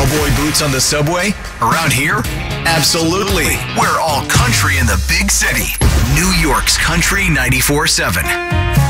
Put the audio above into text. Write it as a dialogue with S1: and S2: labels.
S1: Cowboy boots on the subway? Around here? Absolutely. We're all country in the big city. New York's Country 94.7.